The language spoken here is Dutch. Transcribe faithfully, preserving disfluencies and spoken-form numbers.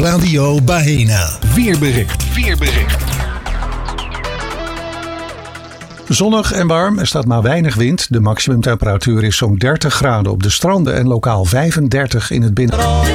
Radio Baena. Weerbericht. Weerbericht. Zonnig en warm, er staat maar weinig wind. De maximumtemperatuur is zo'n dertig graden op de stranden en lokaal vijfendertig in het binnenland.